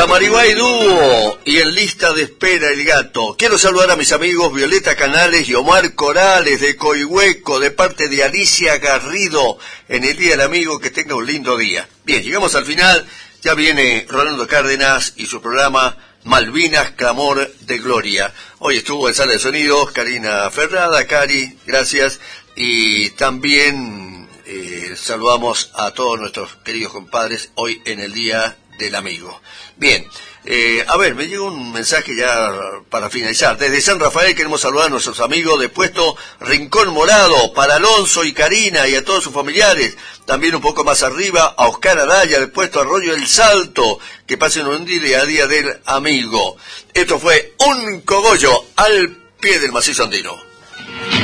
Tamariguay Dúo y en lista de espera el gato. Quiero saludar a mis amigos Violeta Canales y Omar Corales de Coihueco, de parte de Alicia Garrido, en el Día del Amigo. Que tenga un lindo día. Bien, llegamos al final. Ya viene Rolando Cárdenas y su programa Malvinas, Clamor de Gloria. Hoy estuvo en Sala de Sonidos Karina Ferrada. Cari, gracias. Y también saludamos a todos nuestros queridos compadres hoy en el Día del Amigo. Bien, a ver, me llegó un mensaje ya para finalizar. Desde San Rafael queremos saludar a nuestros amigos de Puesto Rincón Morado, para Alonso y Karina y a todos sus familiares. También un poco más arriba a Oscar Araya de Puesto Arroyo El Salto. Que pasen un día a Día del Amigo. Esto fue Un Cogollo al pie del macizo andino.